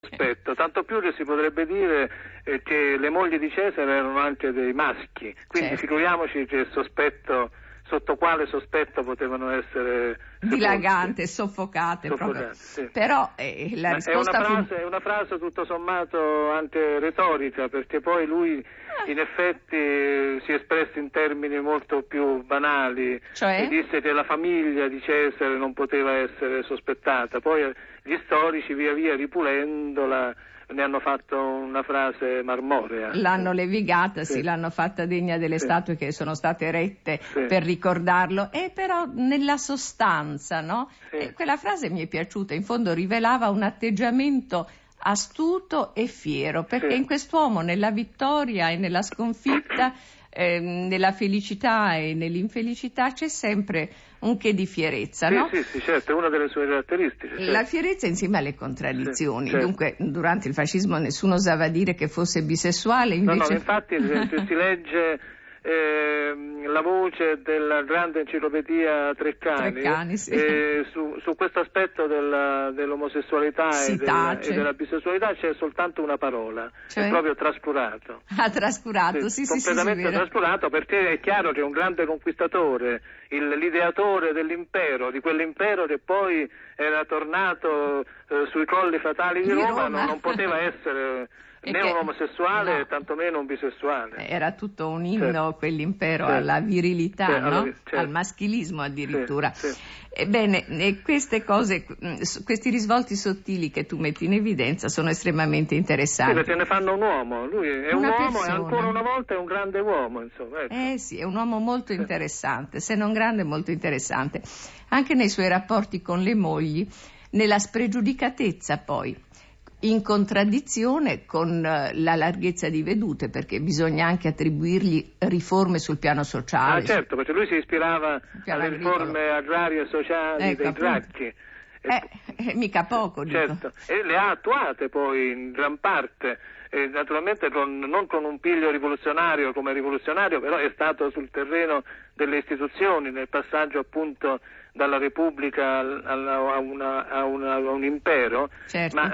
sospetto, tanto più che si potrebbe dire che le mogli di Cesare erano anche dei maschi, quindi Certo. figuriamoci che sospetto, sotto quale sospetto potevano essere Dilagante, soffocate proprio. sì. Però la risposta è una frase tutto sommato anche retorica, perché poi lui in effetti si è espresso in termini molto più banali, Cioè? e disse che la famiglia di Cesare non poteva essere sospettata, poi gli storici via via ripulendola ne hanno fatto una frase marmorea. L'hanno levigata, Sì. sì, l'hanno fatta degna delle Sì. statue che sono state erette Sì. per ricordarlo, e però nella sostanza, no? Sì. Quella frase mi è piaciuta, in fondo rivelava un atteggiamento astuto e fiero, perché Sì. in quest'uomo, nella vittoria e nella sconfitta, nella felicità e nell'infelicità, c'è sempre un che di fierezza, Sì, no? sì, certo, è una delle sue caratteristiche. Certo. La fierezza insieme alle contraddizioni. Sì, certo. Dunque, durante il fascismo nessuno osava dire che fosse bisessuale, invece... No, infatti si legge la voce della grande enciclopedia Treccani, sì. su questo aspetto dell'omosessualità e della bisessualità c'è soltanto una parola, cioè? È proprio trascurato. Ah, trascurato, sì, completamente vero. trascurato, perché è chiaro che è un grande conquistatore, l'ideatore dell'impero, di quell'impero che poi era tornato sui colli fatali di Roma. Non poteva essere né un omosessuale, no, tantomeno un bisessuale. Era tutto un inno, certo, quell'impero, certo, alla virilità, certo, no? Certo. Al maschilismo addirittura. Sì. Ebbene, queste cose, questi risvolti sottili che tu metti in evidenza sono estremamente interessanti. Sì, perché ne fanno un uomo. Lui è un uomo, e ancora una volta è un grande uomo, insomma. Ecco. Sì, è un uomo molto interessante, se non grande, molto interessante. Anche nei suoi rapporti con le mogli, nella spregiudicatezza poi, in contraddizione con la larghezza di vedute, perché bisogna anche attribuirgli riforme sul piano sociale. Ah, certo, perché lui si ispirava alle riforme agrarie e sociali dei Gracchi. Mica poco, dico. Certo, e le ha attuate poi in gran parte, naturalmente non con un piglio rivoluzionario come rivoluzionario, però è stato sul terreno delle istituzioni, nel passaggio appunto dalla Repubblica a un impero, certo, ma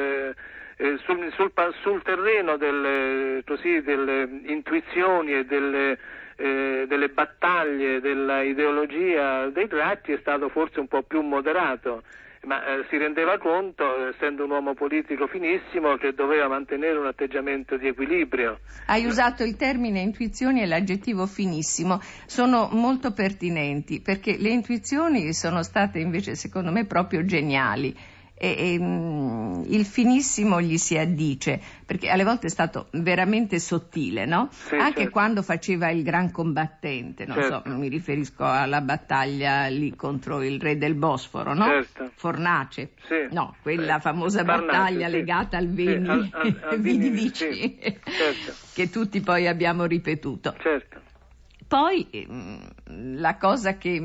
sul terreno delle intuizioni e delle battaglie della ideologia dei Gracchi è stato forse un po' più moderato, ma si rendeva conto, essendo un uomo politico finissimo, che doveva mantenere un atteggiamento di equilibrio. Hai usato il termine intuizioni e l'aggettivo finissimo, sono molto pertinenti, perché le intuizioni sono state invece, secondo me, proprio geniali. Il finissimo gli si addice, perché alle volte è stato veramente sottile, no? Sì, anche certo, quando faceva il gran combattente, non certo, so, mi riferisco alla battaglia lì contro il re del Bosforo, no? Certo. Fornace, sì, no, quella famosa Farnace, battaglia sì, legata al Veni, al Vidi Vici, sì, certo, che tutti poi abbiamo ripetuto. Certo. Poi la cosa che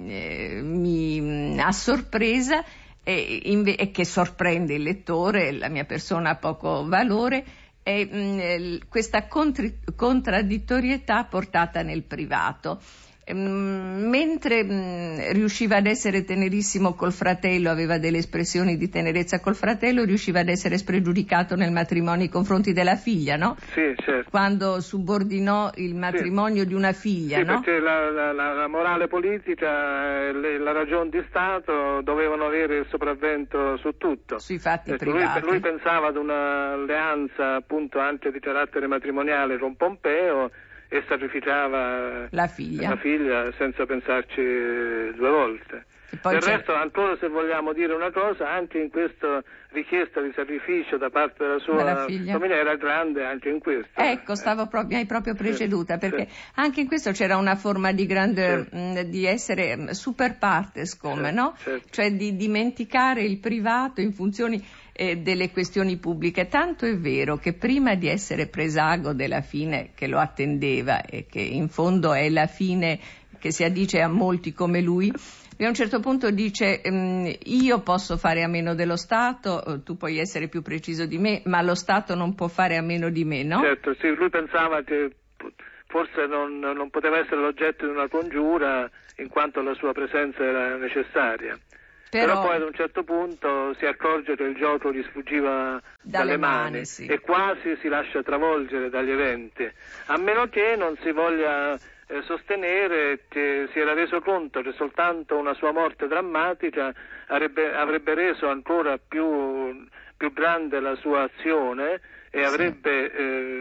mi ha sorpresa e che sorprende il lettore, la mia persona ha poco valore, è questa contraddittorietà portata nel privato. Mentre riusciva ad essere tenerissimo col fratello, aveva delle espressioni di tenerezza col fratello, riusciva ad essere spregiudicato nel matrimonio nei confronti della figlia, no? Sì, certo. Quando subordinò il matrimonio di una figlia, sì, no? Perché la morale politica e la ragion di Stato dovevano avere il sopravvento su tutto. Sui fatti privati. Lui pensava ad un'alleanza appunto anche di carattere matrimoniale con Pompeo e sacrificava la figlia senza pensarci due volte. Del resto, ancora se vogliamo dire una cosa, anche in questa richiesta di sacrificio da parte della sua famiglia era grande anche in questo. Ecco, mi hai proprio preceduta, perché anche in questo c'era una forma di grande di essere super partes, come, no? Certo. Cioè di dimenticare il privato in funzione delle questioni pubbliche. Tanto è vero che prima di essere presago della fine che lo attendeva, e che in fondo è la fine che si addice a molti come lui, a un certo punto dice io posso fare a meno dello Stato, tu puoi essere più preciso di me, ma lo Stato non può fare a meno di me, no? Certo, sì, lui pensava che forse non poteva essere l'oggetto di una congiura in quanto la sua presenza era necessaria. Però poi ad un certo punto si accorge che il gioco gli sfuggiva dalle mani sì. E quasi si lascia travolgere dagli eventi, a meno che non si voglia sostenere che si era reso conto che soltanto una sua morte drammatica avrebbe reso ancora più grande la sua azione e avrebbe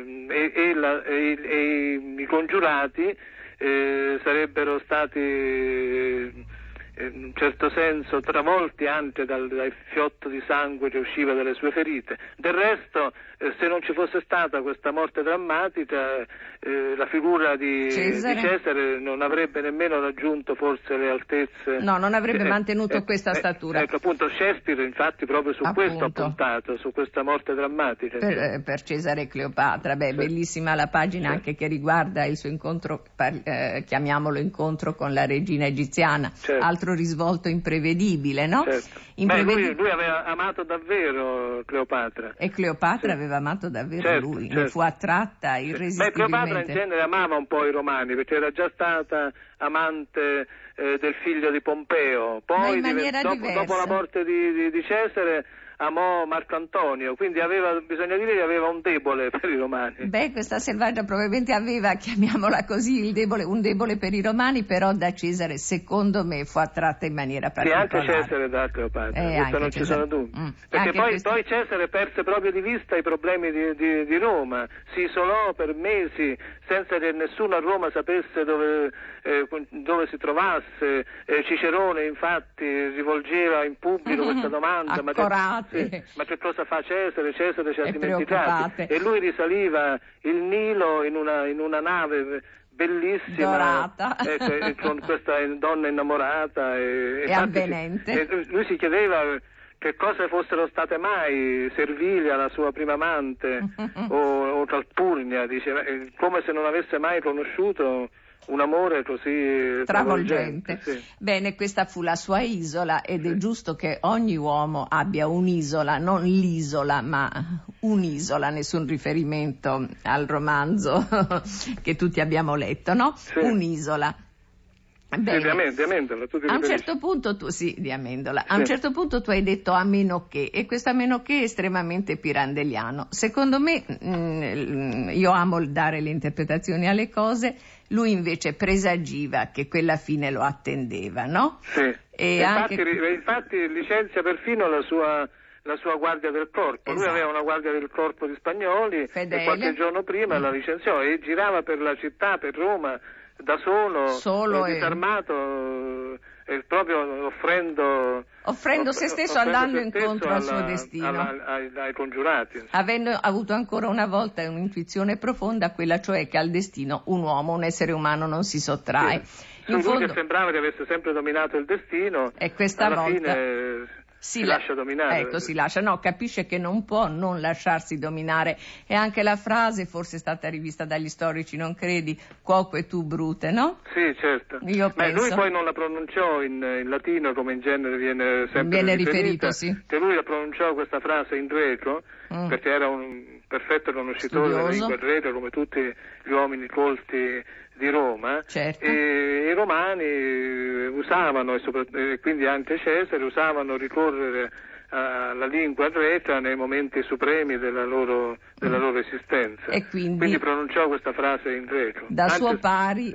i congiurati sarebbero stati in un certo senso travolti anche dal fiotto di sangue che usciva dalle sue ferite. Del resto, se non ci fosse stata questa morte drammatica, la figura di Cesare non avrebbe nemmeno raggiunto forse le altezze. No, non avrebbe mantenuto questa statura. Ecco, appunto, Shakespeare infatti proprio su questo ha puntato, su questa morte drammatica. Per Cesare e Cleopatra, bellissima la pagina anche che riguarda il suo incontro, chiamiamolo incontro con la regina egiziana, altro risvolto imprevedibile, no? Lui aveva amato davvero Cleopatra. E Cleopatra aveva amato davvero lui, ne fu attratta irresistibilmente. Cleopatra in genere amava un po' i romani, perché era già stata amante del figlio di Pompeo, poi dopo la morte di Cesare amò Marco Antonio, quindi bisogna dire che aveva un debole per i romani. Questa selvaggia probabilmente aveva, chiamiamola così, un debole per i romani, però da Cesare secondo me fu attratta in maniera particolare. Sì, anche Cesare da Cleopatra, questo non ci sono dubbi. Perché poi Cesare perse proprio di vista i problemi di Roma, si isolò per mesi senza che nessuno a Roma sapesse dove si trovasse. Cicerone infatti rivolgeva in pubblico questa domanda, ma che cosa fa Cesare? Cesare ci ha dimenticati. E lui risaliva il Nilo in una nave bellissima, dorata, con questa donna innamorata e avvenente. Lui si chiedeva che cosa fossero state mai Servilia, la sua prima amante, o Calpurnia, diceva, come se non avesse mai conosciuto un amore così travolgente. Bene, questa fu la sua isola ed è giusto che ogni uomo abbia un'isola, non l'isola, ma un'isola, nessun riferimento al romanzo che tutti abbiamo letto, no? Un'isola. Bene. Di Amendola, a un certo punto di Amendola. A un certo punto tu hai detto a meno che, e questo a meno che è estremamente pirandelliano. Secondo me, io amo dare le interpretazioni alle cose, lui invece presagiva che quella fine lo attendeva, no? Sì. E infatti licenzia perfino la sua guardia del corpo. Lui aveva una guardia del corpo di spagnoli fedele. E qualche giorno prima la licenziò e girava per la città, per Roma, da solo disarmato, proprio offrendo se stesso, andando incontro al suo destino, ai congiurati. Avendo avuto ancora una volta un'intuizione profonda, quella cioè che al destino un essere umano non si sottrae. In fondo, che sembrava che avesse sempre dominato il destino, e questa alla volta fine si lascia dominare. Ecco, si lascia, capisce che non può non lasciarsi dominare. E anche la frase, forse è stata rivista dagli storici, non credi? Quoque tu brute, no? Sì, certo. Io penso. Lui poi non la pronunciò in latino, come in genere viene sempre riferito, sì. Che lui la pronunciò questa frase in greco, perché era un perfetto conoscitore della lingua greca, come tutti gli uomini colti di Roma, certo. E i romani usavano, e quindi anche Cesare, usavano ricorrere alla lingua greca nei momenti supremi della loro esistenza. E quindi pronunciò questa frase in greco. Da suo pari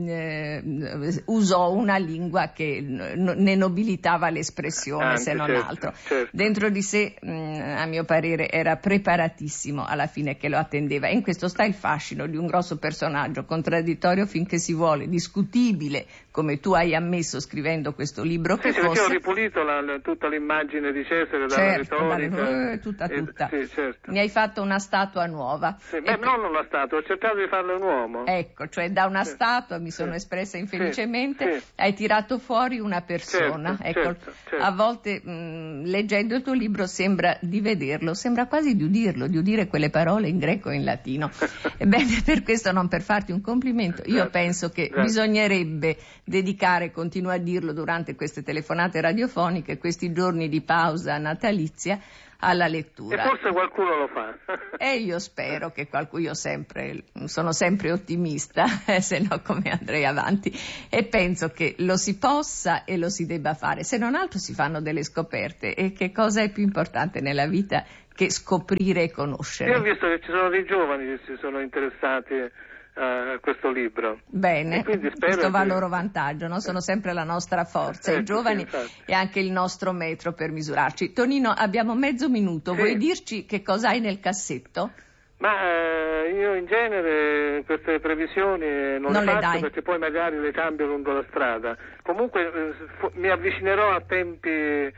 usò una lingua che ne nobilitava l'espressione, se non altro. Certo. Dentro di sé, a mio parere, era preparatissimo alla fine che lo attendeva. E in questo sta il fascino di un grosso personaggio, contraddittorio finché si vuole, discutibile, come tu hai ammesso scrivendo questo libro che fosse. Perché ho ripulito tutta l'immagine di Cesare dalla retorica. Tutta. Certo. Ne hai fatto una statua nuova. Non una statua, ho cercato di farlo un uomo. Ecco, cioè da una statua mi sono espressa infelicemente, hai tirato fuori una persona. Certo. A volte leggendo il tuo libro sembra di vederlo, sembra quasi di udire quelle parole in greco e in latino. Ebbene, per questo, non per farti un complimento, io penso che bisognerebbe dedicare, continuo a dirlo durante queste telefonate radiofoniche, questi giorni di pausa natalizia, alla lettura. E forse qualcuno lo fa. E io spero che qualcuno, sono sempre ottimista, se no come andrei avanti, e penso che lo si possa e lo si debba fare, se non altro si fanno delle scoperte, e che cosa è più importante nella vita che scoprire e conoscere. Io ho visto che ci sono dei giovani che si sono interessati a questo libro. Bene, questo va a loro vantaggio, no? Sono sempre la nostra forza, i giovani, sì, e anche il nostro metro per misurarci. Tonino, abbiamo mezzo minuto, sì. Vuoi dirci che cosa hai nel cassetto? Ma io in genere queste previsioni non le faccio dai, perché poi magari le cambio lungo la strada. Comunque mi avvicinerò a tempi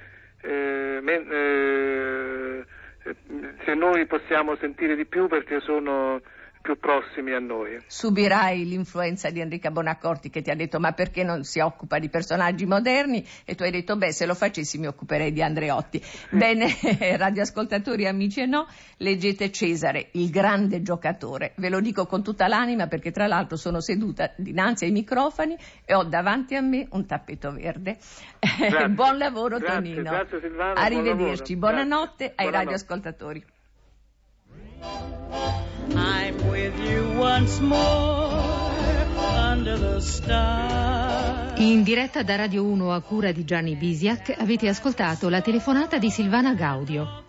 se noi possiamo sentire di più, perché sono più prossimi a noi. Subirai l'influenza di Enrica Bonaccorti, che ti ha detto ma perché non si occupa di personaggi moderni, e tu hai detto se lo facessi mi occuperei di Andreotti. Bene, radioascoltatori, amici e no, leggete Cesare, il grande giocatore. Ve lo dico con tutta l'anima, perché tra l'altro sono seduta dinanzi ai microfoni e ho davanti a me un tappeto verde. Buon lavoro, Tonino. Grazie Silvano. Arrivederci, buonanotte ai Buonanotte. radioascoltatori. I'm with you once more under the stars. In diretta da Radio 1 a cura di Gianni Bisiak avete ascoltato la telefonata di Silvana Gaudio.